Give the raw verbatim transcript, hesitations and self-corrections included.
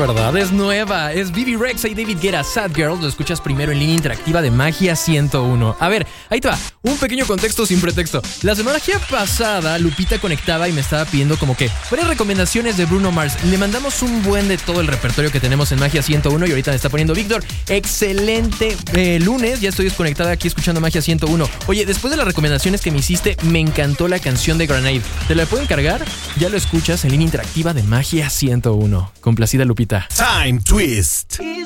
¿verdad? Es nueva. Es Bibi Rexa y David Guetta, Sad Girl. Lo escuchas primero en línea interactiva de Magia ciento uno. A ver, ahí te va. Un pequeño contexto sin pretexto. La semana pasada, Lupita conectaba y me estaba pidiendo como que varias recomendaciones de Bruno Mars. Le mandamos un buen de todo el repertorio que tenemos en Magia ciento uno y ahorita me está poniendo Víctor. Excelente eh, lunes. Ya estoy desconectada aquí escuchando Magia ciento uno. Oye, después de las recomendaciones que me hiciste, me encantó la canción de Grenade. ¿Te la puedo encargar? Ya lo escuchas en línea interactiva de Magia ciento uno. Complacida, Lupita. Time Twist.